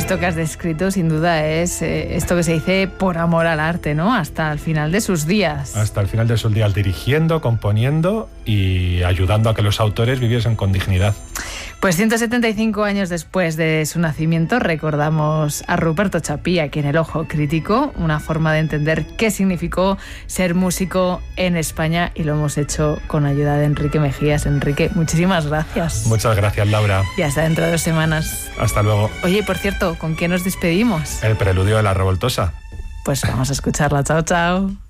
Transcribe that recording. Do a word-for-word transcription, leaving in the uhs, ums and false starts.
esto que has descrito sin duda es eh, esto que se dice por amor al arte, ¿no? Hasta el final de sus días. Hasta el final de sus días, dirigiendo, componiendo y ayudando a que los autores viviesen con dignidad. Pues ciento setenta y cinco años después de su nacimiento recordamos a Ruperto Chapí aquí en El Ojo Crítico, una forma de entender qué significó ser músico en España, y lo hemos hecho con ayuda de Enrique Mejías. Enrique, muchísimas gracias. Muchas gracias, Laura. Y hasta dentro de dos semanas. Hasta luego. Oye, por cierto, ¿con qué nos despedimos? El preludio de La Revoltosa. Pues vamos a escucharla. Chao, chao.